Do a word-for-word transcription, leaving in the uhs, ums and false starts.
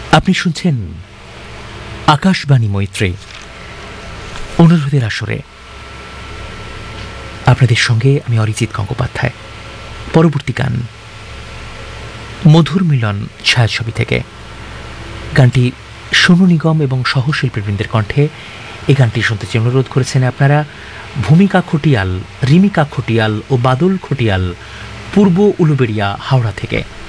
আপনি শুনছেন আকাশবাণী মৈত্রী অনুরোধের আসরে। আপনাদের সঙ্গে আমি অরিজিৎ গঙ্গোপাধ্যায়। পরবর্তী গান মধুর মিলন ছায়াছবি থেকে। গানটি সোনু নিগম এবং সহশিল্পীবৃন্দের কণ্ঠে। এই গানটি শুনতে চেয়ে অনুরোধ করেছেন আপনারা ভূমিকা খটিয়াল, রিমিকা খটিয়াল ও বাদল খটিয়াল, পূর্ব উলুবেড়িয়া, হাওড়া থেকে।